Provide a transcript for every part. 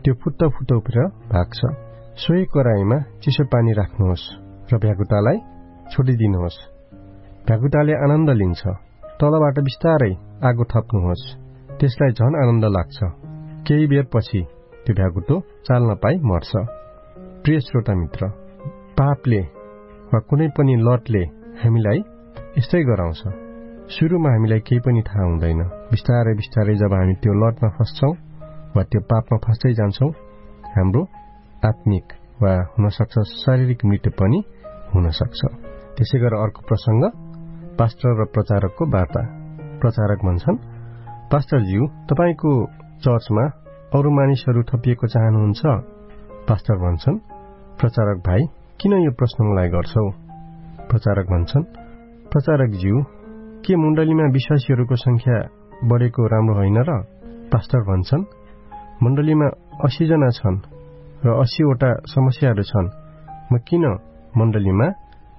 त्यो फुत्त उफ्रेर भाग्छ। सोही कराईमा चिसो पानी राख्नुहोस् र भ्याकुतालाई छोडिदिनुहोस्। भ्याकुताले आनन्द लिन्छ। तलबाट बिस्तारै आगो थप्नुहोस्। त्यसलाई झन आनन्द लाग्छ। केही बेरपछि त्यो भ्याकुतो चाल्न पाइ मर्छ। प्रिय श्रोता मित्र, पापले वा कुनै पनि लतले हामीलाई यस्तै गराउँछ। सुरुमा हामीलाई केही पनि थाहा हुँदैन। बिस्तारै बिस्तारै जब हामी त्यो लतमा फस्छौं वा त्यो पापमा फस्दै जान्छौं, हाम्रो आत्मिक वा हुनसक्छ शारीरिक मृत्यु पनि हुन सक्छ। त्यसै गरेर अर्को प्रसंग पास्टर र प्रचारकको वार्ता। प्रचारक भन्छन्, पास्टरज्यू, तपाईको चर्चमा अरू मानिसहरू थपिएको चाहनुहुन्छ? पास्टर भन्छन्, प्रचारक भाइ, किन यो प्रश्न मलाई गर्छौ? प्रचारक भन्छन्, प्रचारकज्यू, के मण्डलीमा विश्वासीहरूको संख्या बढेको राम्रो होइन र? पास्टर भन्छन्, मण्डलीमा 80 जना छन् र 80 वटा समस्याहरू छन्। म किन मण्डलीमा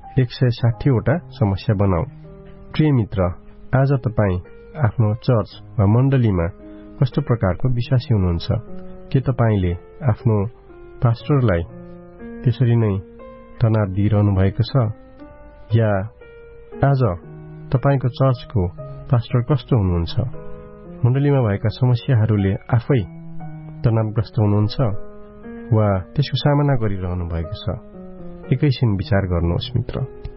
160 वटा समस्या बनाऊ? प्रिय मित्र, आज तपाई आफ्नो चर्च वा मण्डलीमा कस्तो प्रकारको विश्वासी हुनुहुन्छ? के तपाईले आफ्नो पास्टरलाई त्यसरी नै तनाव दिइरहनु भएको छ? या आज तपाईको चर्चको पास्टर कस्तो हुनुहुन्छ? मण्डलीमा भएका समस्याहरूले आफै तनावग्रस्त हुनुहुन्छ वा त्यसको सामना गरिरहनु भएको छ? एकैछिन विचार गर्नुहोस् मित्र।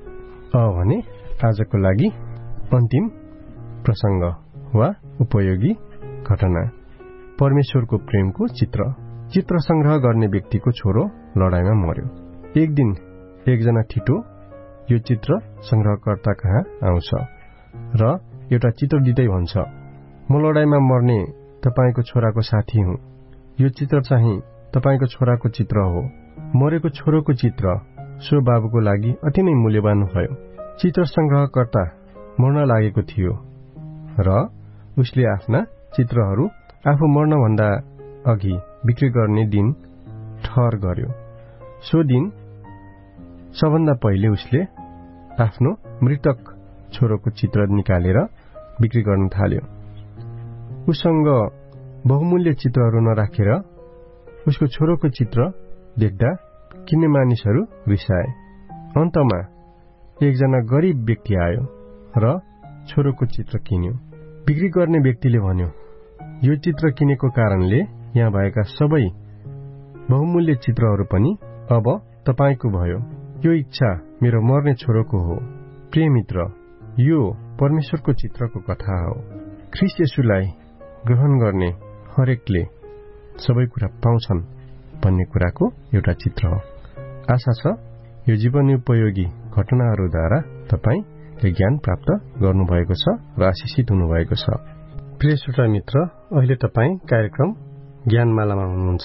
भने आजको लागि अन्तिम प्रसंग वा उपयोगी घटना। परमेश्वरको प्रेमको चित्र। चित्र संग्रह गर्ने व्यक्तिको छोरो लडाईँमा मर्यो। एक दिन एकजना ठिटो यो चित्र संग्रहकर्ता कहाँ आउँछ र एउटा चित्र दिँदै भन्छ, म लडाईँमा मर्ने तपाईको छोराको साथी हुँ। यो चित्र चाहिँ तपाईको छोराको चित्र हो। मरेको छोरोको चित्र सो बाबुको लागि अति नै मूल्यवान भयो। चित्र संग्रहकर्ता मर्न लागेको थियो र उसले आफ्ना चित्रहरू आफू मर्नभन्दा अघि बिक्री गर्ने दिन ठहर गर्यो। सो दिन सबभन्दा पहिले उसले आफ्नो मृतक छोरोको चित्र निकालेर बिक्री गर्न थाल्यो। उसँग बहुमूल्य चित्रहरू नराखेर उसको छोरोको चित्र देख्दा किन्ने मानिसहरू रिसाए। अन्तमा एकजना गरिब व्यक्ति आयो र छोरोको चित्र किन्यो। बिक्री गर्ने व्यक्तिले भन्यो, यो चित्र किनेको कारणले यहाँ भएका सबै बहुमूल्य चित्रहरू पनि अब तपाईको भयो। यो इच्छा मेरो मर्ने छोरोको हो। प्रिय मित्र, यो परमेश्वरको चित्रको कथा हो। ख्रीष्ट येशूलाई ग्रहण गर्ने हरेकले सबै कुरा पाउँछन् भन्ने कुराको एउटा चित्र हो। आशा छ यो जीवन उपयोगी घटनाहरूद्वारा तपाईले ज्ञान प्राप्त गर्नुभएको छ र आशिषित हुनुभएको छ। प्रिय श्रोता मित्र, अहिले तपाई कार्यक्रम ज्ञानमालामा हुनुहुन्छ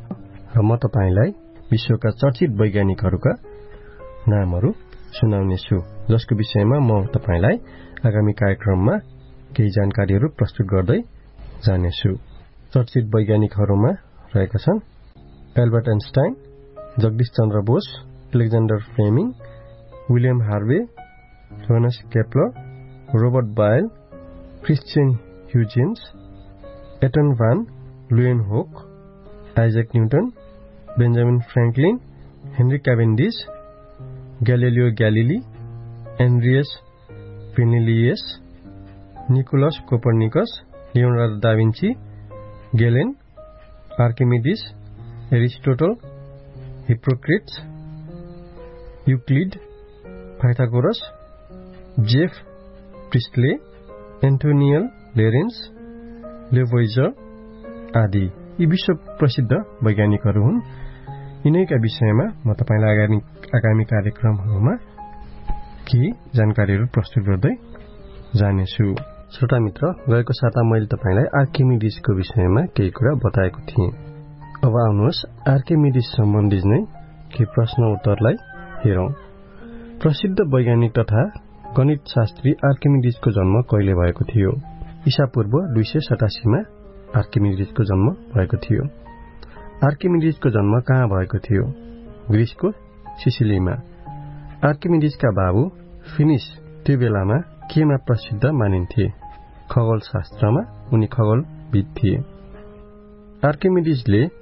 र म तपाईलाई विश्वका चर्चित वैज्ञानिकहरूका नामहरू सुनाउनेछु, जसको विषयमा म तपाईलाई आगामी कार्यक्रममा केही जानकारीहरू प्रस्तुत गर्दै जानेछु। चर्चित वैज्ञानिकहरूमा रहेका छन् Albert Einstein, Jagdish Chandra Bose, Alexander फ्लेमिङ, William Harvey, Johannes Kepler, Robert बायल, क्रिस्चियन ह्युजेन्स, एटन भान लुएनहोक, Isaac Newton, Benjamin Franklin, Henry कैवेन्डिश, Galileo Galilei, एन्ड्रियस पेनिलियस, Nicolaus Copernicus, Leonardo da विन्ची, गेलेन, आर्किमिडिस, Aristotle, Hippocrates, Euclid, Pythagoras, Jeff Presley, एन्टोनियल लेरेन्स, लेभोइजर आदि यी विश्व प्रसिद्ध वैज्ञानिकहरू हुन्। यिनैका विषयमा म तपाईलाई आगामी कार्यक्रमहरूमा केही जानकारीहरू प्रस्तुत गर्दै जानेछु। श्रोता मित्र, गएको साता मैले तपाईलाई आर्किमिडिसको विषयमा केही कुरा बताएको थिएँ। अब आउनुहोस् आर्किमिडिस सम्बन्धी नै केही प्रश्न उत्तरलाई हेरौं। प्रसिद्ध वैज्ञानिक तथा गणित शास्त्री आर्किमिडिसको जन्म कहिले भएको थियो? ईसा पूर्व 287 मा आर्किमिडिसको जन्म भएको थियो। आर्किमिडिसको जन्म कहाँ भएको थियो? ग्रीसको सिसिलीमा। आर्किमिडिसका बाबु फिनिस त्यो बेलामा केमा प्रसिद्ध मानिन्थे? खगोल शास्त्रमा उनी खगोलविद थिए। आर्किमिडिसले